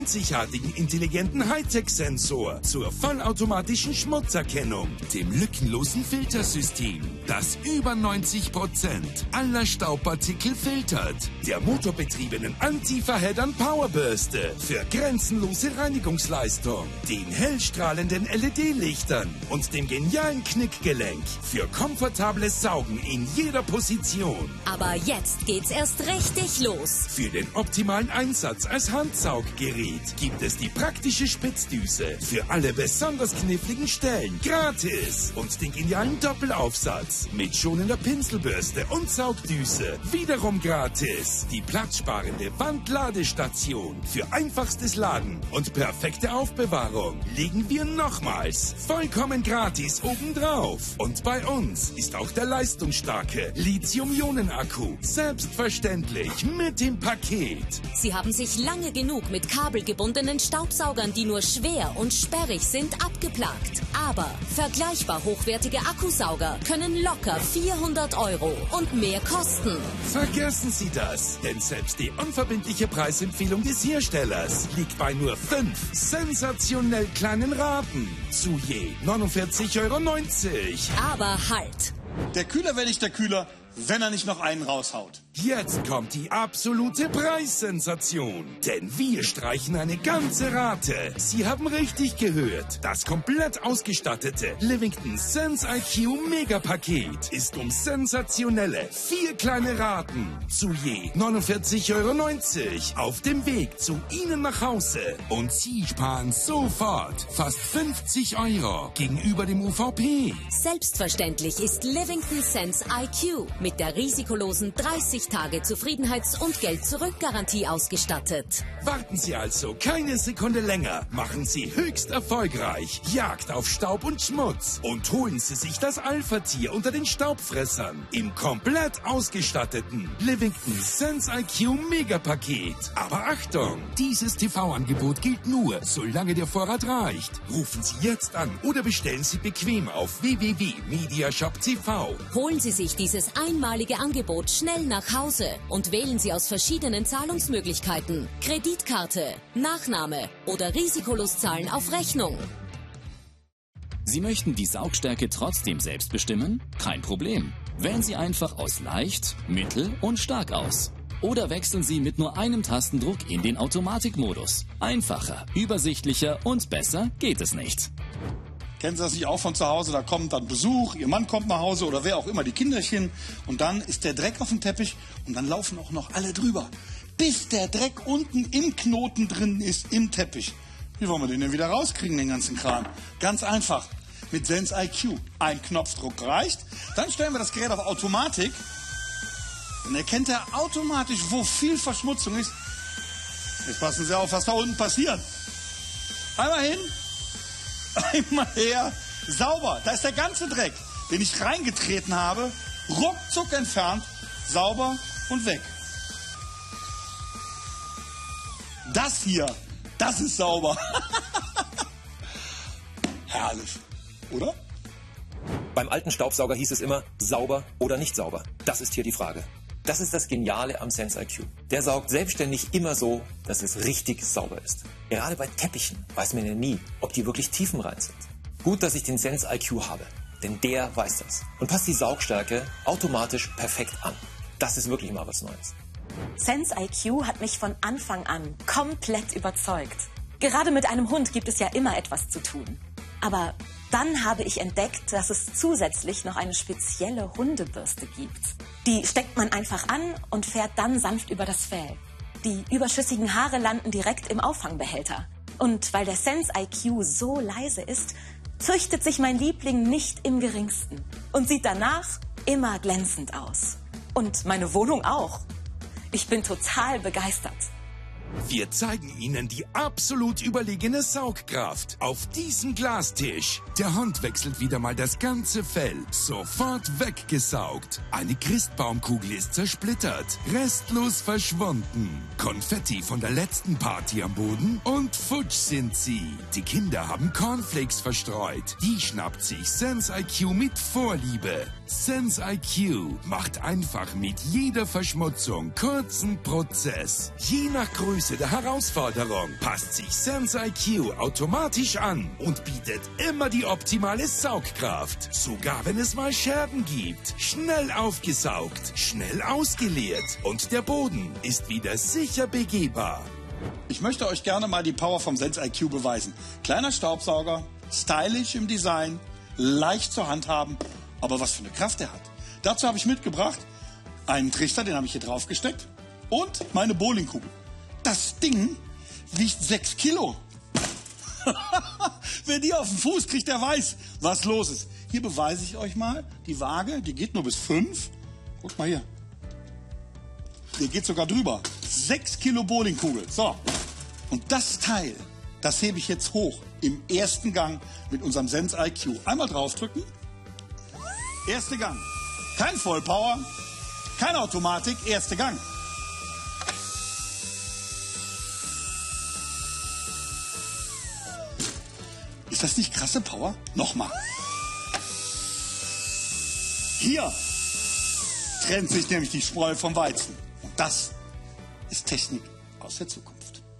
einzigartigen intelligenten Hightech-Sensor zur vollautomatischen Schmutzerkennung, dem lückenlosen Filtersystem, das über 90% aller Staubpartikel filtert, der motorbetriebenen Anti-Verheddern Powerbürste für grenzenlose Reinigungsleistung, den hellstrahlenden LED-Lichtern und dem genialen Knickgelenk für komfortables Saugen in jeder Position. Aber jetzt geht's erst richtig los. Für den optimalen Einsatz als Handsauggerät gibt es die praktische Spitzdüse für alle besonders kniffligen Stellen gratis und den genialen Doppelaufsatz mit schonender Pinselbürste und Saugdüse wiederum gratis. Die platzsparende Wandladestation für einfachstes Laden und perfekte Aufbewahrung legen wir nochmals vollkommen gratis obendrauf. Und bei uns ist auch der leistungsstarke Lithium-Ionen-Akku selbstverständlich mit dem Paket. Sie haben sich lange genug mit kabelgebundenen Staubsaugern, die nur schwer und sperrig sind, abgeplagt. Aber vergleichbar hochwertige Akkusauger können locker 400 € und mehr kosten. Vergessen Sie das, denn selbst die unverbindliche Preisempfehlung des Herstellers liegt bei nur 5 sensationell kleinen Raten zu je 49,90 €. Aber halt! Der Kühler wäre nicht der Kühler, wenn er nicht noch einen raushaut. Jetzt kommt die absolute Preissensation. Denn wir streichen eine ganze Rate. Sie haben richtig gehört. Das komplett ausgestattete Livington Sense IQ Megapaket ist um sensationelle 4 kleine Raten zu je 49,90 € auf dem Weg zu Ihnen nach Hause. Und Sie sparen sofort fast 50 € gegenüber dem UVP. Selbstverständlich ist Livington Sense IQ mit der risikolosen 30 Tage Zufriedenheits- und Geld-Zurück-Garantie ausgestattet. Warten Sie also keine Sekunde länger. Machen Sie höchst erfolgreich Jagd auf Staub und Schmutz und holen Sie sich das Alpha-Tier unter den Staubfressern im komplett ausgestatteten Livington Sense IQ Megapaket. Aber Achtung, dieses TV-Angebot gilt nur, solange der Vorrat reicht. Rufen Sie jetzt an oder bestellen Sie bequem auf www.mediashop.tv. Holen Sie sich dieses einmalige Angebot schnell nach Hause und wählen Sie aus verschiedenen Zahlungsmöglichkeiten. Kreditkarte, Nachname oder risikolos zahlen auf Rechnung. Sie möchten die Saugstärke trotzdem selbst bestimmen? Kein Problem. Wählen Sie einfach aus leicht, mittel und stark aus. Oder wechseln Sie mit nur einem Tastendruck in den Automatikmodus. Einfacher, übersichtlicher und besser geht es nicht. Kennen Sie das nicht auch von zu Hause? Da kommt dann Besuch, Ihr Mann kommt nach Hause oder wer auch immer, die Kinderchen. Und dann ist der Dreck auf dem Teppich und dann laufen auch noch alle drüber. Bis der Dreck unten im Knoten drin ist, im Teppich. Wie wollen wir den denn wieder rauskriegen, den ganzen Kram? Ganz einfach. Mit Sense IQ. Ein Knopfdruck reicht. Dann stellen wir das Gerät auf Automatik. Dann erkennt er automatisch, wo viel Verschmutzung ist. Jetzt passen Sie auf, was da unten passiert. Einmal hin. Einmal her, sauber. Da ist der ganze Dreck, den ich reingetreten habe, ruckzuck entfernt, sauber und weg. Das hier, das ist sauber. Herrlich, oder? Beim alten Staubsauger hieß es immer, sauber oder nicht sauber. Das ist hier die Frage. Das ist das Geniale am Sense IQ. Der saugt selbstständig immer so, dass es richtig sauber ist. Gerade bei Teppichen weiß man ja nie, ob die wirklich tiefenrein sind. Gut, dass ich den Sense IQ habe, denn der weiß das und passt die Saugstärke automatisch perfekt an. Das ist wirklich mal was Neues. Sense IQ hat mich von Anfang an komplett überzeugt. Gerade mit einem Hund gibt es ja immer etwas zu tun. Aber dann habe ich entdeckt, dass es zusätzlich noch eine spezielle Hundebürste gibt. Die steckt man einfach an und fährt dann sanft über das Fell. Die überschüssigen Haare landen direkt im Auffangbehälter. Und weil der Sense IQ so leise ist, fürchtet sich mein Liebling nicht im geringsten und sieht danach immer glänzend aus. Und meine Wohnung auch. Ich bin total begeistert. Wir zeigen Ihnen die absolut überlegene Saugkraft auf diesem Glastisch. Der Hund wechselt wieder mal das ganze Fell. Sofort weggesaugt. Eine Christbaumkugel ist zersplittert. Restlos verschwunden. Konfetti von der letzten Party am Boden und futsch sind sie. Die Kinder haben Cornflakes verstreut. Die schnappt sich Sense IQ mit Vorliebe. Sense IQ macht einfach mit jeder Verschmutzung kurzen Prozess. Je nach Größe der Herausforderung passt sich Sense IQ automatisch an und bietet immer die optimale Saugkraft. Sogar wenn es mal Scherben gibt. Schnell aufgesaugt, schnell ausgeleert und der Boden ist wieder sicher begehbar. Ich möchte euch gerne mal die Power vom Sense IQ beweisen. Kleiner Staubsauger, stylisch im Design, leicht zu handhaben, aber was für eine Kraft er hat. Dazu habe ich mitgebracht einen Trichter, den habe ich hier drauf gesteckt, und meine Bowlingkugel. Das Ding wiegt 6 Kilo. Wer die auf den Fuß kriegt, der weiß, was los ist. Hier beweise ich euch mal, die Waage, die geht nur bis 5. Guck mal hier. Die geht sogar drüber. 6 Kilo Bowlingkugel. So, und das Teil, das hebe ich jetzt hoch im ersten Gang mit unserem Sense IQ. Einmal draufdrücken. Erster Gang. Kein Vollpower, keine Automatik, erster Gang. Ist das nicht krasse Power? Nochmal. Hier trennt sich nämlich die Spreu vom Weizen. Und das ist Technik aus der Zukunft.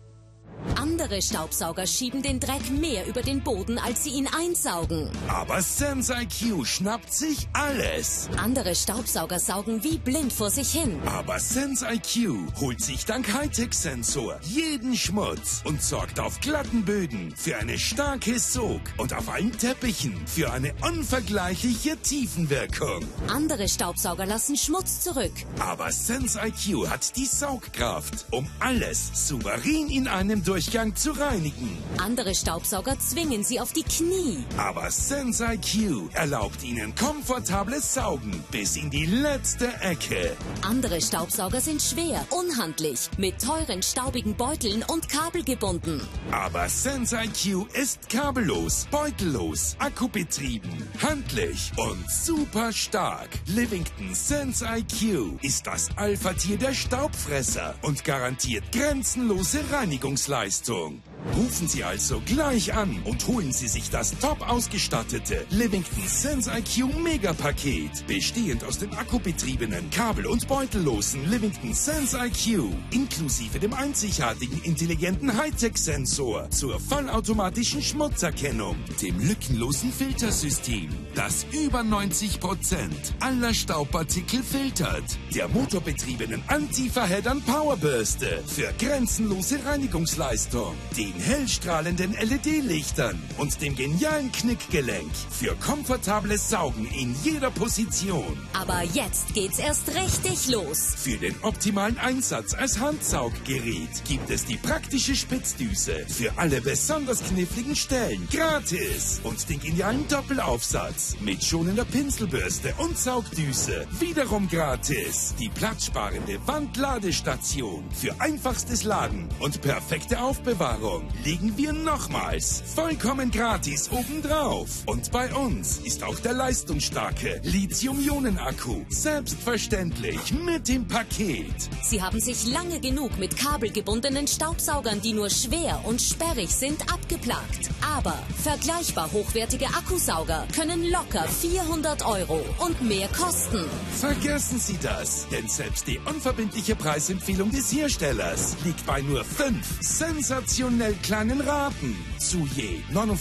Andere Staubsauger schieben den Dreck mehr über den Boden, als sie ihn einsaugen. Aber Sense IQ schnappt sich alles. Andere Staubsauger saugen wie blind vor sich hin. Aber Sense IQ holt sich dank Hightech-Sensor jeden Schmutz und sorgt auf glatten Böden für eine starke Sog und auf allen Teppichen für eine unvergleichliche Tiefenwirkung. Andere Staubsauger lassen Schmutz zurück. Aber Sense IQ hat die Saugkraft, um alles souverän in einem Durchgang zu reinigen. Andere Staubsauger zwingen sie auf die Knie. Aber Sense IQ erlaubt ihnen komfortables Saugen bis in die letzte Ecke. Andere Staubsauger sind schwer, unhandlich, mit teuren, staubigen Beuteln und kabelgebunden. Aber Sense IQ ist kabellos, beutellos, akkubetrieben, handlich und super stark. Livington Sense IQ ist das Alpha-Tier der Staubfresser und garantiert grenzenlose Reinigungsleistung. Rufen Sie also gleich an und holen Sie sich das top ausgestattete Livington Sense IQ Megapaket, bestehend aus dem akkubetriebenen, kabel- und beutellosen Livington Sense IQ, inklusive dem einzigartigen intelligenten Hightech-Sensor zur vollautomatischen Schmutzerkennung, dem lückenlosen Filtersystem, das über 90% aller Staubpartikel filtert, der motorbetriebenen Antifa-Head- Powerbürste für grenzenlose Reinigungsleistung, den hellstrahlenden LED-Lichtern und dem genialen Knickgelenk für komfortables Saugen in jeder Position. Aber jetzt geht's erst richtig los. Für den optimalen Einsatz als Handsauggerät gibt es die praktische Spitzdüse für alle besonders kniffligen Stellen gratis und den genialen Doppelaufsatz mit schonender Pinselbürste und Saugdüse wiederum gratis. Die platzsparende Wandladestation für einfachstes Laden und perfekte Aufbewahrung legen wir nochmals vollkommen gratis obendrauf. Und bei uns ist auch der leistungsstarke Lithium-Ionen-Akku selbstverständlich mit dem Paket. Sie haben sich lange genug mit kabelgebundenen Staubsaugern, die nur schwer und sperrig sind, abgeplagt. Aber vergleichbar hochwertige Akkusauger können locker 400 € und mehr kosten. Vergessen Sie das, denn selbst die unverbindliche Preisempfehlung des Herstellers liegt bei nur 5 sensationell kleinen Raten zu je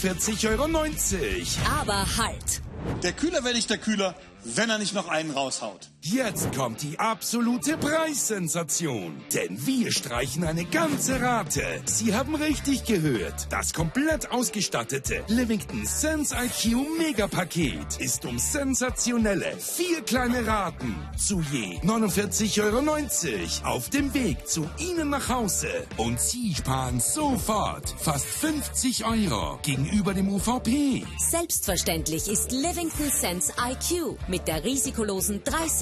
49,90 €. Aber halt! Der Kühler wäre nicht der Kühler, wenn er nicht noch einen raushaut. Jetzt kommt die absolute Preissensation. Denn wir streichen eine ganze Rate. Sie haben richtig gehört. Das komplett ausgestattete Livington Sense IQ Megapaket ist um sensationelle 4 kleine Raten zu je 49,90 € auf dem Weg zu Ihnen nach Hause. Und Sie sparen sofort fast 50 € gegenüber dem UVP. Selbstverständlich ist Livington Sense IQ mit der risikolosen 30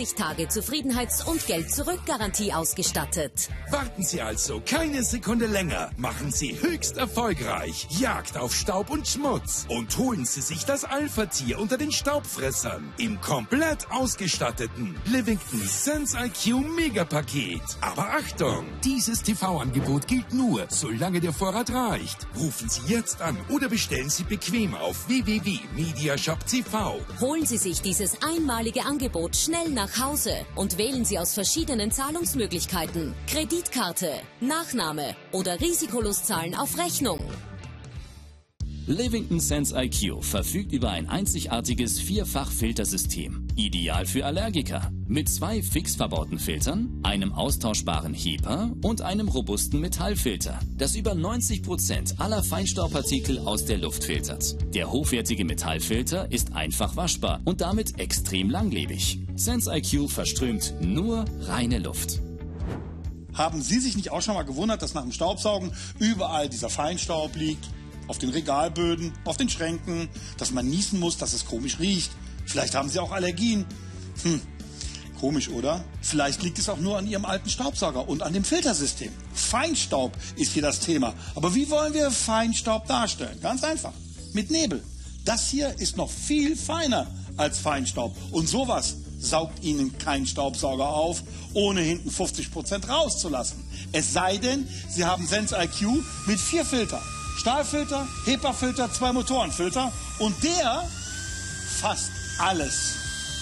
30 Tage Zufriedenheits- und Geld-Zurück-Garantie ausgestattet. Warten Sie also keine Sekunde länger. Machen Sie höchst erfolgreich Jagd auf Staub und Schmutz und holen Sie sich das Alpha-Tier unter den Staubfressern im komplett ausgestatteten Livington Sense IQ Megapaket. Aber Achtung, dieses TV-Angebot gilt nur, solange der Vorrat reicht. Rufen Sie jetzt an oder bestellen Sie bequem auf www.mediashop.tv. Holen Sie sich dieses einmalige Angebot schnell nach Hause und wählen Sie aus verschiedenen Zahlungsmöglichkeiten. Kreditkarte, Nachname oder risikolos zahlen auf Rechnung. Livington Sense IQ verfügt über ein einzigartiges 4-Fach-Filtersystem. Ideal für Allergiker. Mit 2 fix verbauten Filtern, einem austauschbaren HEPA und einem robusten Metallfilter, das über 90% aller Feinstaubpartikel aus der Luft filtert. Der hochwertige Metallfilter ist einfach waschbar und damit extrem langlebig. Sense IQ verströmt nur reine Luft. Haben Sie sich nicht auch schon mal gewundert, dass nach dem Staubsaugen überall dieser Feinstaub liegt? Auf den Regalböden, auf den Schränken, dass man niesen muss, dass es komisch riecht. Vielleicht haben Sie auch Allergien. Komisch, oder? Vielleicht liegt es auch nur an Ihrem alten Staubsauger und an dem Filtersystem. Feinstaub ist hier das Thema. Aber wie wollen wir Feinstaub darstellen? Ganz einfach. Mit Nebel. Das hier ist noch viel feiner als Feinstaub. Und sowas saugt Ihnen kein Staubsauger auf, ohne hinten 50% rauszulassen. Es sei denn, Sie haben Sense IQ mit 4 Filtern. Stahlfilter, HEPA-Filter, 2 Motorenfilter und der fasst alles.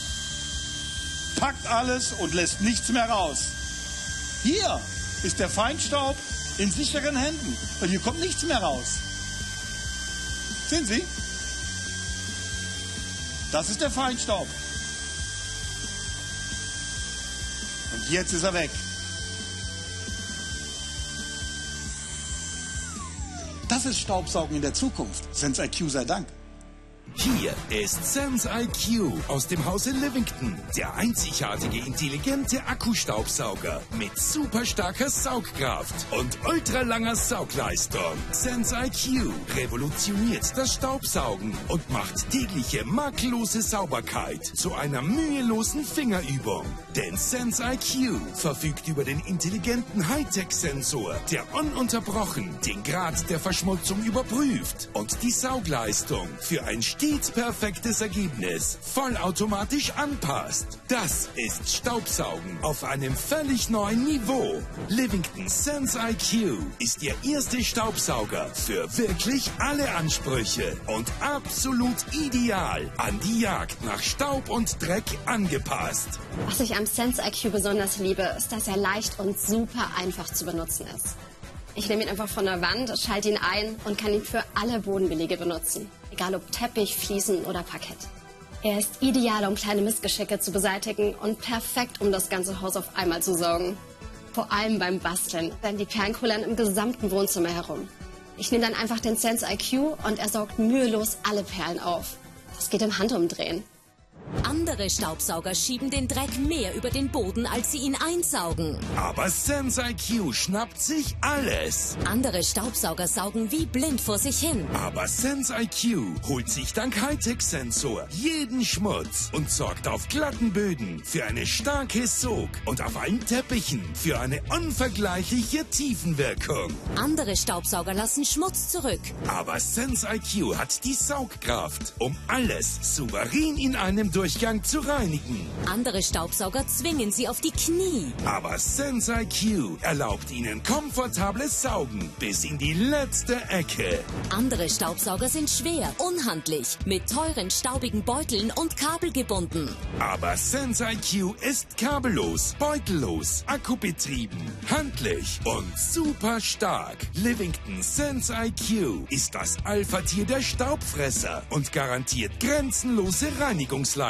Packt alles und lässt nichts mehr raus. Hier ist der Feinstaub in sicheren Händen, weil hier kommt nichts mehr raus. Sehen Sie? Das ist der Feinstaub. Und jetzt ist er weg. Das ist Staubsaugen in der Zukunft. Sense IQ sei Dank. Hier ist Sense IQ aus dem Hause Livington. Der einzigartige, intelligente Akkustaubsauger mit super starker Saugkraft und ultralanger Saugleistung. Sense IQ revolutioniert das Staubsaugen und macht tägliche makellose Sauberkeit zu einer mühelosen Fingerübung. Denn Sense IQ verfügt über den intelligenten Hightech-Sensor, der ununterbrochen den Grad der Verschmutzung überprüft und die Saugleistung für ein stets perfektes Ergebnis vollautomatisch anpasst. Das ist Staubsaugen auf einem völlig neuen Niveau. Livington Sense IQ ist Ihr erster Staubsauger für wirklich alle Ansprüche und absolut ideal an die Jagd nach Staub und Dreck angepasst. Was ich am Sense IQ besonders liebe, ist, dass er leicht und super einfach zu benutzen ist. Ich nehme ihn einfach von der Wand, schalte ihn ein und kann ihn für alle Bodenbelege benutzen. Egal ob Teppich, Fliesen oder Parkett. Er ist ideal, um kleine Missgeschicke zu beseitigen und perfekt, um das ganze Haus auf einmal zu saugen. Vor allem beim Basteln, denn die Perlen kullern im gesamten Wohnzimmer herum. Ich nehme dann einfach den Sense IQ und er saugt mühelos alle Perlen auf. Das geht im Handumdrehen. Andere Staubsauger schieben den Dreck mehr über den Boden, als sie ihn einsaugen. Aber Sense IQ schnappt sich alles. Andere Staubsauger saugen wie blind vor sich hin. Aber Sense IQ holt sich dank Hightech-Sensor jeden Schmutz und sorgt auf glatten Böden für eine starke Sog und auf allen Teppichen für eine unvergleichliche Tiefenwirkung. Andere Staubsauger lassen Schmutz zurück. Aber Sense IQ hat die Saugkraft, um alles souverän in einem Durchgang zu reinigen. Andere Staubsauger zwingen sie auf die Knie. Aber Sense IQ erlaubt ihnen komfortables Saugen bis in die letzte Ecke. Andere Staubsauger sind schwer, unhandlich, mit teuren, staubigen Beuteln und Kabel gebunden. Aber Sense IQ ist kabellos, beutellos, akkubetrieben, handlich und super stark. Livington Sense IQ ist das Alpha-Tier der Staubfresser und garantiert grenzenlose Reinigungsleistung.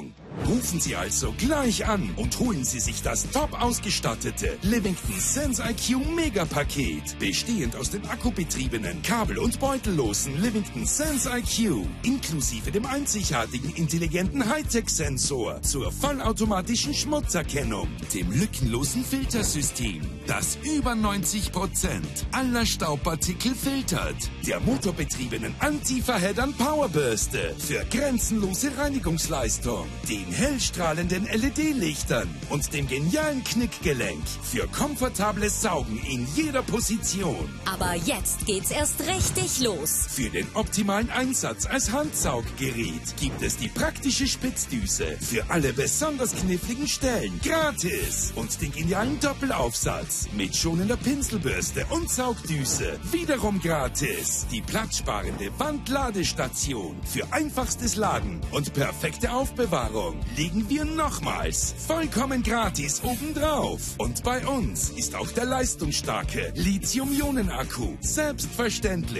Rufen Sie also gleich an und holen Sie sich das top ausgestattete Livington Sense IQ Megapaket, bestehend aus dem akkubetriebenen, kabel- und beutellosen Livington Sense IQ, inklusive dem einzigartigen intelligenten Hightech-Sensor zur vollautomatischen Schmutzerkennung, dem lückenlosen Filtersystem, das über 90% aller Staubpartikel filtert, der motorbetriebenen Anti-Verheddern Powerbürste für grenzenlose Reinigungsleistung, dem den hellstrahlenden LED-Lichtern und dem genialen Knickgelenk für komfortables Saugen in jeder Position. Aber jetzt geht's erst richtig los. Für den optimalen Einsatz als Handsauggerät gibt es die praktische Spitzdüse für alle besonders kniffligen Stellen gratis und den genialen Doppelaufsatz mit schonender Pinselbürste und Saugdüse wiederum gratis. Die platzsparende Wandladestation für einfachstes Laden und perfekte Aufbewahrung legen wir nochmals vollkommen gratis obendrauf. Und bei uns ist auch der leistungsstarke Lithium-Ionen-Akku selbstverständlich.